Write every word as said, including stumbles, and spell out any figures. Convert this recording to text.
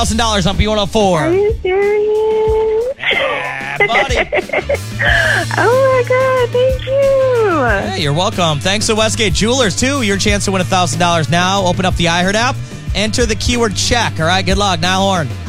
thousand dollars on B one oh four. Are you serious? Yeah, buddy. Oh my God, thank you. Hey, you're welcome. Thanks to Westgate Jewelers, too. Your chance to win one thousand dollars now. Open up the iHeart app. Enter the keyword check. All right, good luck. Niall Horn.